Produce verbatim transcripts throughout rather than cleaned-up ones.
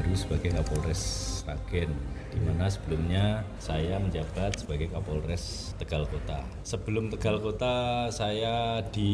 baru sebagai Kapolres Sragen, di mana sebelumnya saya menjabat sebagai Kapolres Tegal Kota. Sebelum Tegal Kota, saya di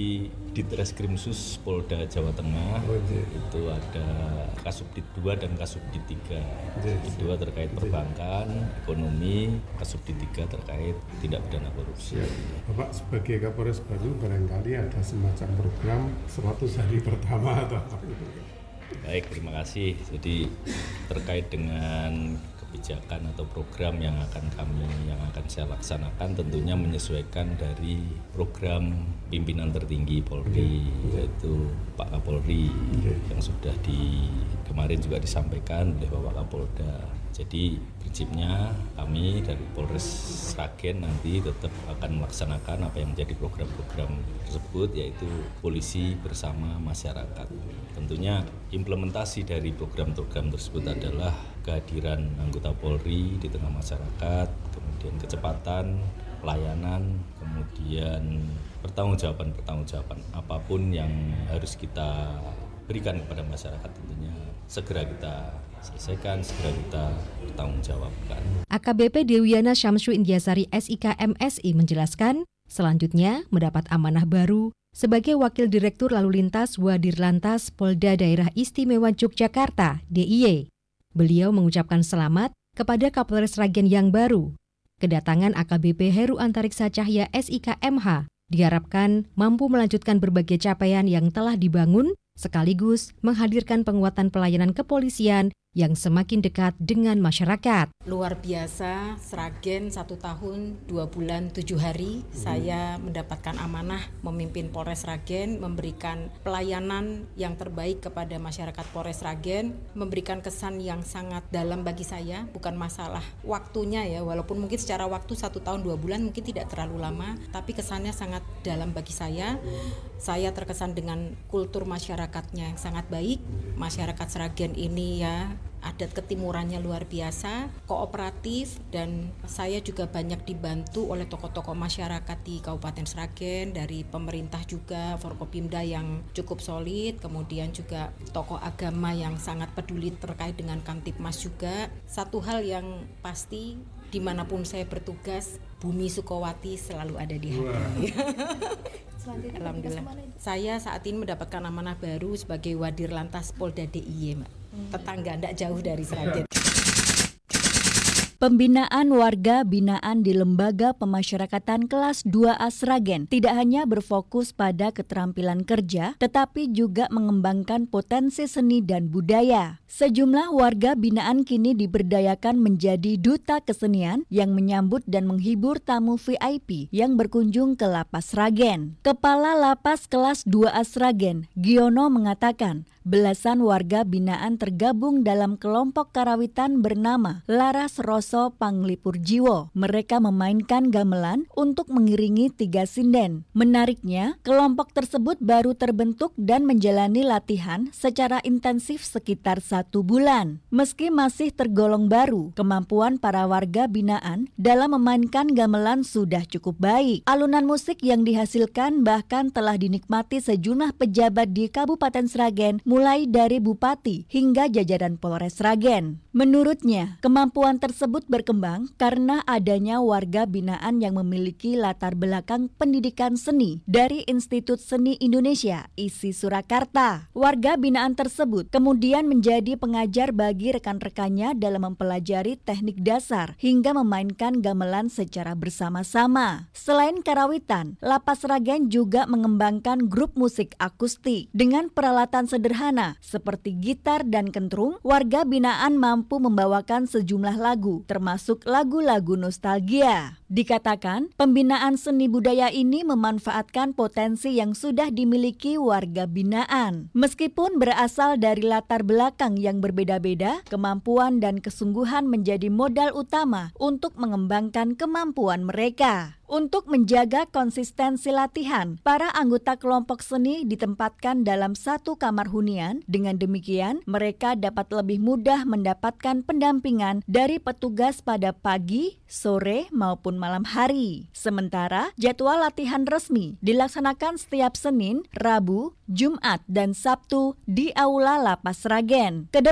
Ditreskrimsus Polda Jawa Tengah. Oh, itu ada Kasubdit dua dan Kasubdit tiga. Kasubdit dua terkait perbankan, ekonomi, Kasubdit tiga terkait tindak pidana korupsi. Ya. Bapak sebagai Kapolres baru barangkali ada semacam program seratus hari pertama atau apa itu? Baik, terima kasih. Jadi terkait dengan kebijakan atau program yang akan kami yang akan saya laksanakan tentunya menyesuaikan dari program pimpinan tertinggi Polri, okay. yaitu Pak Kapolri, okay. yang sudah di kemarin juga disampaikan oleh Bapak Kapolda. Jadi prinsipnya kami dari Polres Sragen nanti tetap akan melaksanakan apa yang menjadi program-program tersebut, yaitu polisi bersama masyarakat. Tentunya implementasi dari program-program tersebut adalah kehadiran anggota Polri di tengah masyarakat, kemudian kecepatan, pelayanan, kemudian pertanggungjawaban-pertanggungjawaban apapun yang harus kita berikan kepada masyarakat tentunya segera kita selesaikan, segera kita bertanggungjawabkan. A K B P Dewiana Syamsu Indiasari S I K M S I menjelaskan, selanjutnya mendapat amanah baru sebagai Wakil Direktur Lalu Lintas Wadirlantas Polda Daerah Istimewa Yogyakarta D I Y. Beliau mengucapkan selamat kepada Kapolres Sragen yang baru. Kedatangan A K B P Heru Antariksa Cahya S I K M H diharapkan mampu melanjutkan berbagai capaian yang telah dibangun, sekaligus menghadirkan penguatan pelayanan kepolisian yang semakin dekat dengan masyarakat. Luar biasa, Sragen satu tahun, dua bulan, tujuh hari, hmm. saya mendapatkan amanah memimpin Polres Sragen, memberikan pelayanan yang terbaik kepada masyarakat Polres Sragen, memberikan kesan yang sangat dalam bagi saya, bukan masalah waktunya ya, walaupun mungkin secara waktu satu tahun, dua bulan mungkin tidak terlalu lama, tapi kesannya sangat dalam bagi saya. Saya terkesan dengan kultur masyarakatnya yang sangat baik, masyarakat Sragen ini ya, adat ketimurannya luar biasa, kooperatif, dan saya juga banyak dibantu oleh tokoh-tokoh masyarakat di Kabupaten Sragen, dari pemerintah juga, Forkopimda yang cukup solid, kemudian juga tokoh agama yang sangat peduli terkait dengan Kamtipmas juga. Satu hal yang pasti, dimanapun saya bertugas, Bumi Sukowati selalu ada di hati. Alhamdulillah. Saya saat ini mendapatkan amanah baru sebagai Wadirlantas Polda D I Y, Mbak. Tetangga, tidak jauh dari Sragen. Pembinaan warga binaan di Lembaga Pemasyarakatan Kelas dua A Sragen tidak hanya berfokus pada keterampilan kerja, tetapi juga mengembangkan potensi seni dan budaya. Sejumlah warga binaan kini diberdayakan menjadi duta kesenian yang menyambut dan menghibur tamu V I P yang berkunjung ke Lapas Sragen. Kepala Lapas Kelas dua A Sragen, Giono, mengatakan belasan warga binaan tergabung dalam kelompok karawitan bernama Laras Roso Panglipur Jiwo. Mereka memainkan gamelan untuk mengiringi tiga sinden. Menariknya, kelompok tersebut baru terbentuk dan menjalani latihan secara intensif sekitar satu bulan. Meski masih tergolong baru, kemampuan para warga binaan dalam memainkan gamelan sudah cukup baik. Alunan musik yang dihasilkan bahkan telah dinikmati sejumlah pejabat di Kabupaten Sragen, mulai dari Bupati hingga jajaran Polres Sragen. Menurutnya, kemampuan tersebut berkembang karena adanya warga binaan yang memiliki latar belakang pendidikan seni dari Institut Seni Indonesia, I S I Surakarta. Warga binaan tersebut kemudian menjadi pengajar bagi rekan-rekannya dalam mempelajari teknik dasar hingga memainkan gamelan secara bersama-sama. Selain karawitan, Lapas Sragen juga mengembangkan grup musik akustik. Dengan peralatan sederhana seperti gitar dan kentrung, warga binaan mampu membawakan sejumlah lagu, termasuk lagu-lagu nostalgia. Dikatakan, pembinaan seni budaya ini memanfaatkan potensi yang sudah dimiliki warga binaan. Meskipun berasal dari latar belakang yang berbeda-beda, kemampuan dan kesungguhan menjadi modal utama untuk mengembangkan kemampuan mereka. Untuk menjaga konsistensi latihan, para anggota kelompok seni ditempatkan dalam satu kamar hunian. Dengan demikian, mereka dapat lebih mudah mendapatkan pendampingan dari petugas pada pagi, sore, maupun malam hari. Sementara, jadwal latihan resmi dilaksanakan setiap Senin, Rabu, Jumat, dan Sabtu di Aula Lapas Sragen.